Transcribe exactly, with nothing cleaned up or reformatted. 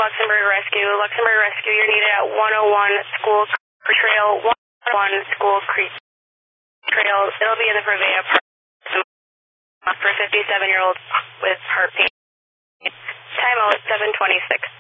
Luxembourg Rescue. Luxembourg Rescue, you're needed at one oh one School Trail, one oh one School Creek Trail. It'll be in the Purveyor Park for a fifty-seven-year-old with heart pain. Time out seven twenty-six.